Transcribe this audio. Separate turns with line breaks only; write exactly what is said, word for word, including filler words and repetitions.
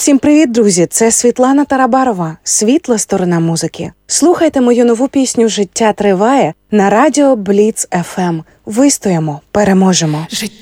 Всім привіт, друзі! Це Світлана Тарабарова, світла сторона музики. Слухайте мою нову пісню «Життя триває» на радіо Бліц еф ем. Вистоїмо, переможемо.
Життя